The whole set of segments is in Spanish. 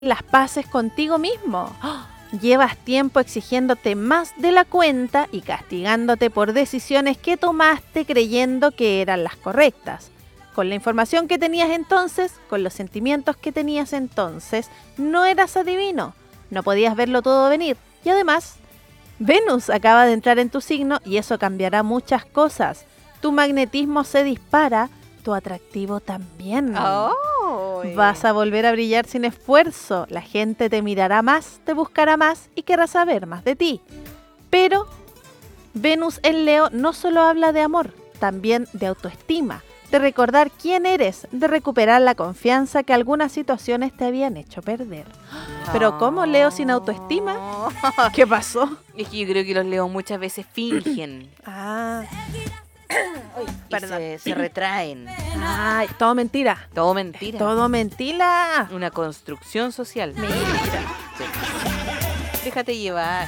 las paces contigo mismo. Llevas tiempo exigiéndote más de la cuenta y castigándote por decisiones que tomaste creyendo que eran las correctas. Con la información que tenías entonces, con los sentimientos que tenías entonces, no eras adivino, no podías verlo todo venir. Y además, Venus acaba de entrar en tu signo y eso cambiará muchas cosas. Tu magnetismo se dispara, tu atractivo también. Vas a volver a brillar sin esfuerzo, la gente te mirará más, te buscará más y querrá saber más de ti. Pero Venus en Leo no solo habla de amor, también de autoestima, de recordar quién eres, de recuperar la confianza que algunas situaciones te habían hecho perder. Pero ¿cómo Leo sin autoestima? ¿Qué pasó? Es que yo creo que los leos muchas veces fingen. Perdón. Se retraen. Ay, todo mentira. Todo mentira. Todo mentira. Una construcción social. Mira. Sí. Déjate llevar.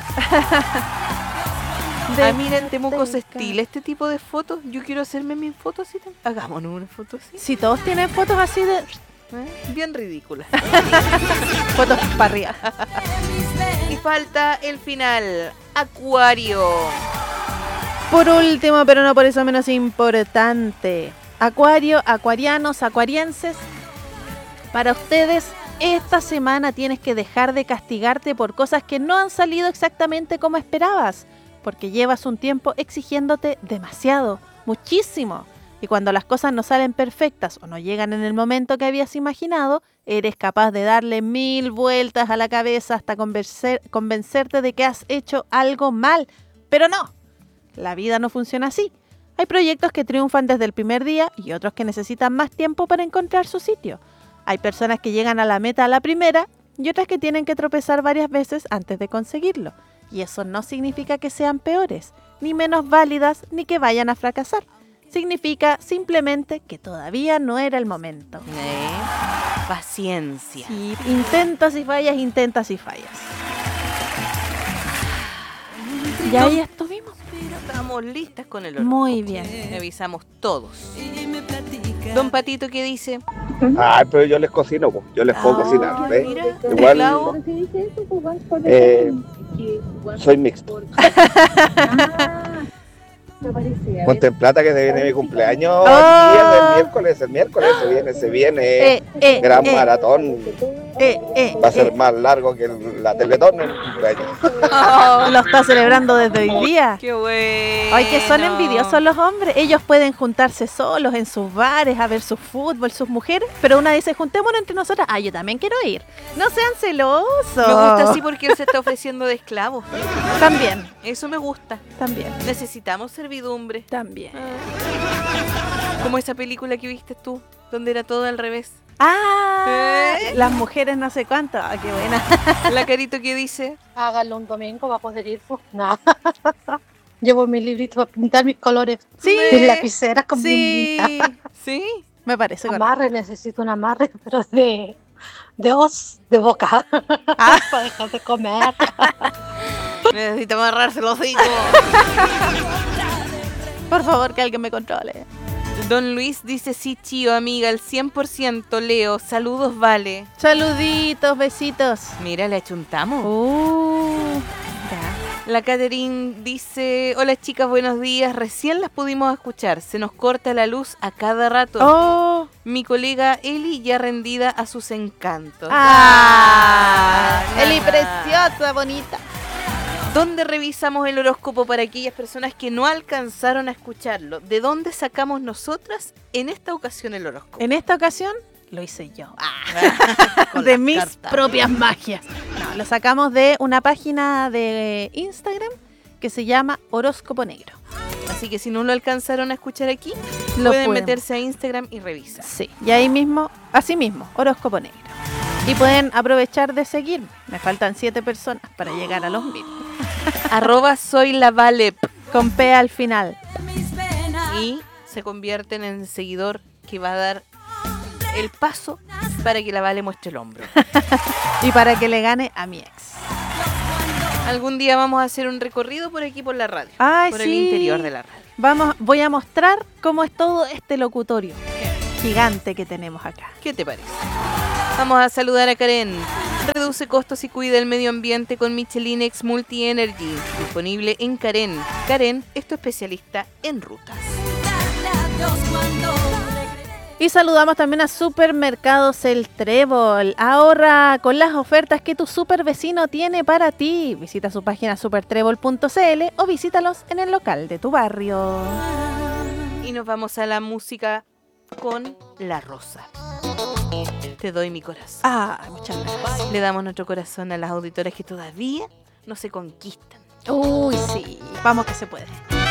Mira, en Temuco se estila este tipo de fotos. Yo quiero hacerme mis fotos así. Hagámonos una foto así. Si todos tienen fotos así de... Bien ridículas. Fotos para arriba. Y falta el final. Acuario. Por último, pero no por eso menos importante. Acuario, acuarianos, acuarienses. Para ustedes, esta semana tienes que dejar de castigarte por cosas que no han salido exactamente como esperabas. Porque llevas un tiempo exigiéndote demasiado, muchísimo. Y cuando las cosas no salen perfectas o no llegan en el momento que habías imaginado, eres capaz de darle 1000 vueltas a la cabeza hasta convencerte de que has hecho algo mal. Pero no, la vida no funciona así. Hay proyectos que triunfan desde el primer día y otros que necesitan más tiempo para encontrar su sitio. Hay personas que llegan a la meta a la primera y otras que tienen que tropezar varias veces antes de conseguirlo. Y eso no significa que sean peores, ni menos válidas, ni que vayan a fracasar. Significa simplemente que todavía no era el momento. Paciencia. Sí, intentas y fallas, intentas y fallas. Y ahí estuvimos. Estamos listas con el horóscopo. Muy bien. Revisamos todos. Don Patito, ¿qué dice? Ah, pero yo les cocino, pues. Yo les puedo cocinar, ¿ves? Mira, Igual Clau. soy mixto. Contemplata que se viene mi cumpleaños aquí el miércoles se viene gran maratón. Va a ser más largo que la Teletón en el cumpleaños. Lo está celebrando desde hoy día. ¡Qué bueno! Ay, que son envidiosos los hombres. Ellos pueden juntarse solos en sus bares a ver su fútbol, sus mujeres, pero una dice, juntémonos entre nosotras. Ah, yo también quiero ir. No sean celosos. Me gusta así porque él se está ofreciendo de esclavo. También. Eso me gusta. También. Necesitamos servidumbre. También. Como esa película que viste tú, donde era todo al revés. Las mujeres no sé cuánto. Ah, qué buena. La carito que dice. Hágalo un domingo, va a poder ir. Pues nada. Llevo mi librito para pintar mis colores. Sí. Mis lapiceras con Sí. Sí. Me parece amarre, necesito un amarre, pero de de boca. Para dejar de comer. Necesito amarrarse los hijos. Por favor, que alguien me controle. Don Luis dice, sí, chío, amiga, al 100%, Leo. Saludos, vale. Saluditos, besitos. Mira, le achuntamos. Ya. La Catherine dice, hola chicas, buenos días. Recién las pudimos escuchar. Se nos corta la luz a cada rato. Oh. Mi colega Eli ya rendida a sus encantos. Eli preciosa, bonita. ¿Dónde revisamos el horóscopo para aquellas personas que no alcanzaron a escucharlo? ¿De dónde sacamos nosotras en esta ocasión el horóscopo? En esta ocasión lo hice yo. De mis cartas. propias magias. No, lo sacamos de una página de Instagram que se llama Horóscopo Negro. Así que si no lo alcanzaron a escuchar aquí, Lo pueden pueden. meterse a Instagram y revisar. Sí, y ahí mismo, así mismo, Horóscopo Negro. Y pueden aprovechar de seguirme. Me faltan 7 personas para llegar a los 1000. @soylavalep Con P al final. y se convierten en seguidor que va a dar el paso para que la Vale muestre el hombro. Y para que le gane a mi ex. Algún día vamos a hacer un recorrido por aquí por la radio. Ay, por sí. el interior de la radio. Voy a mostrar cómo es todo este locutorio gigante que tenemos acá. ¿Qué te parece? Vamos a saludar a Karen. Reduce costos y cuida el medio ambiente con Michelin X Multi Energy. Disponible en Karen. Karen es tu especialista en rutas. Y saludamos también a Supermercados El Trébol. Ahorra con las ofertas que tu super vecino tiene para ti. Visita su página supertrébol.cl o visítalos en el local de tu barrio. Y nos vamos a la música con La Rosa. Te doy mi corazón. Muchas gracias. Le damos nuestro corazón a las auditoras que todavía no se conquistan. Uy, sí. Vamos que se puede.